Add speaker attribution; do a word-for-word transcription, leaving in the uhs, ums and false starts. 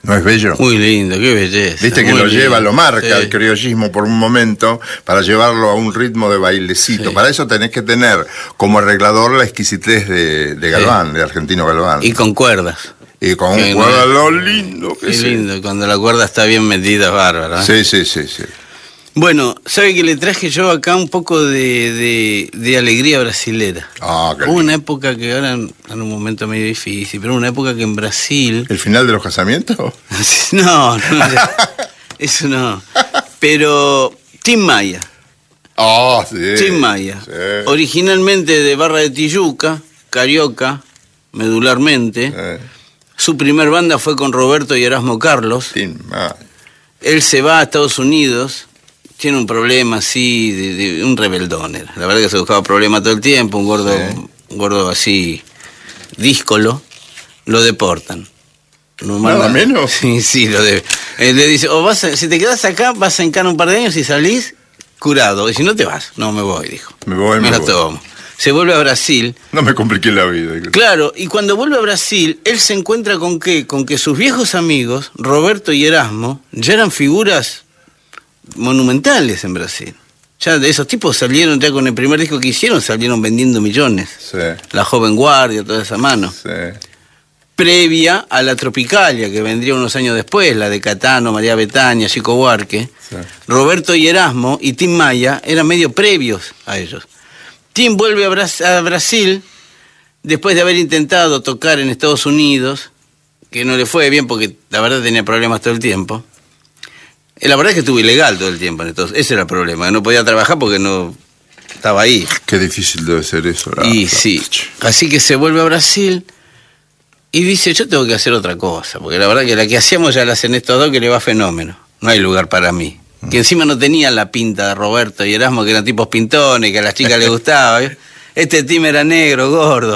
Speaker 1: ¿No es bello?
Speaker 2: Muy lindo, qué belleza.
Speaker 1: Viste que
Speaker 2: muy
Speaker 1: lo
Speaker 2: lindo.
Speaker 1: lleva, lo marca
Speaker 2: Sí.
Speaker 1: el criollismo por un momento para llevarlo a un ritmo de bailecito.
Speaker 2: Sí.
Speaker 1: Para eso tenés que tener como arreglador la exquisitez de, de Galván, sí. de Argentino Galván.
Speaker 2: Y con cuerdas.
Speaker 1: Y con
Speaker 2: que
Speaker 1: cuerdas,
Speaker 2: no,
Speaker 1: lo lindo que
Speaker 2: qué
Speaker 1: es.
Speaker 2: lindo, cuando la cuerda está bien metida, es bárbaro. ¿eh?
Speaker 1: Sí, sí, sí, sí.
Speaker 2: Bueno, ¿sabe que le traje yo acá un poco de, de, de alegría brasilera?
Speaker 1: Ah, qué
Speaker 2: Hubo una
Speaker 1: lindo.
Speaker 2: época que ahora en, en un momento medio difícil, pero una época que en Brasil...
Speaker 1: ¿El final de los casamientos?
Speaker 2: No, no, eso no. Pero Tim Maya.
Speaker 1: Ah, sí.
Speaker 2: Tim Maya.
Speaker 1: Sí.
Speaker 2: Originalmente de Barra de Tijuca, carioca, medularmente.
Speaker 1: Eh,
Speaker 2: Su primer banda fue con Roberto y Erasmo Carlos.
Speaker 1: Tim Maya.
Speaker 2: Él se va a Estados Unidos, tiene un problema así, de, de un rebeldón era. La verdad que se buscaba problemas todo el tiempo, un gordo,
Speaker 1: Sí.
Speaker 2: un gordo así, díscolo, lo deportan. Lo
Speaker 1: ¿Nada menos?
Speaker 2: Sí, sí, lo de, eh, le dice, o vas a- si te quedas acá, vas a encarar un par de años y salís curado. Y si no te vas, no me voy, dijo.
Speaker 1: Me voy, me
Speaker 2: la
Speaker 1: voy.
Speaker 2: tomo. Se vuelve a Brasil.
Speaker 1: No me compliqué la vida.
Speaker 2: Claro, y cuando vuelve a Brasil, él se encuentra con qué? Con que sus viejos amigos, Roberto y Erasmo, ya eran figuras monumentales en Brasil. Ya de esos tipos salieron, ya con el primer disco que hicieron, salieron vendiendo millones.
Speaker 1: Sí,
Speaker 2: La Joven Guardia, toda esa mano.
Speaker 1: sí.
Speaker 2: Previa a la Tropicalia, que vendría unos años después, la de Catano, María Betaña, Chico Buarque.
Speaker 1: Sí.
Speaker 2: Roberto y Erasmo y Tim Maya eran medio previos a ellos. Tim vuelve a, Bras- a Brasil después de haber intentado tocar en Estados Unidos, que no le fue bien porque la verdad tenía problemas todo el tiempo. Eh, La verdad es que estuvo ilegal todo el tiempo en Estados Unidos. Ese era el problema, no podía trabajar porque no estaba ahí.
Speaker 1: Qué difícil debe ser eso. la-
Speaker 2: Y
Speaker 1: la-
Speaker 2: sí, así que se vuelve a Brasil y dice, yo tengo que hacer otra cosa, porque la verdad que la que hacíamos ya la hacen estos dos, que le va fenómeno. No hay lugar para mí. Que encima no tenía la pinta de Roberto y Erasmo, que eran tipos pintones, que a las chicas les gustaba. ¿eh? Este Tim era negro, gordo.